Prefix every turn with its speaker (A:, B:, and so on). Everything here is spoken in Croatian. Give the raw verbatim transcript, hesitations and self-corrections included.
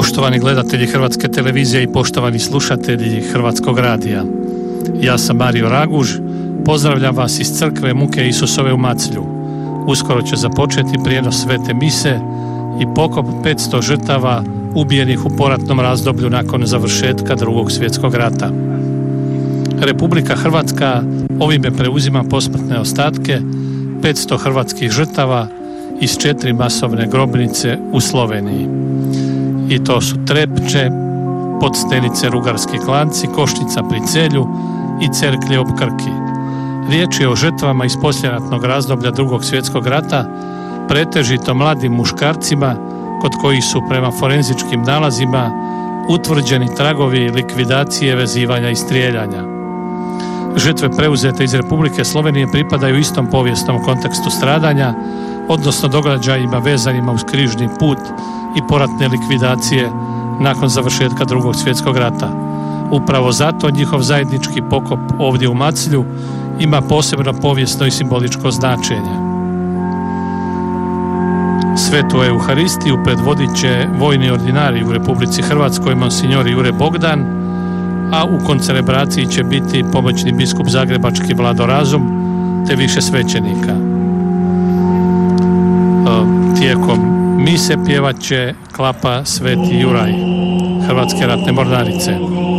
A: Poštovani gledatelji Hrvatske televizije i poštovani slušatelji Hrvatskog radija. Ja sam Mario Raguž, pozdravljam vas iz crkve Muke Isusove u Maclju. Uskoro će započeti prijenos svete mise i pokop petsto žrtava ubijenih u poratnom razdoblju nakon završetka Drugog svjetskog rata. Republika Hrvatska ovime preuzima posmrtne ostatke petsto hrvatskih žrtava iz četiri masovne grobnice u Sloveniji. I to su Trepče, Podstenice, Rugarski klanci, Koštica pri Celju i Cerklje ob Krki. Riječ je o žrtvama iz poslijeratnog razdoblja Drugog svjetskog rata, pretežito mladim muškarcima kod kojih su prema forenzičkim nalazima utvrđeni tragovi likvidacije, vezivanja i strijeljanja. Žrtve preuzete iz Republike Slovenije pripadaju istom povijesnom kontekstu stradanja, odnosno događajima vezanima uz križni put i poratne likvidacije nakon završetka Drugog svjetskog rata. Upravo zato njihov zajednički pokop ovdje u Maclju ima posebno povijesno i simboličko značenje. Svetu Euharistiju predvodit će vojni ordinarij u Republici Hrvatskoj monsignor Jure Bogdan, a u koncelebraciji će biti pomoćni biskup zagrebački Vlado Razum te više svećenika. Tijekom mise pjevat će klapa Sveti Juraj Hrvatske ratne mornarice.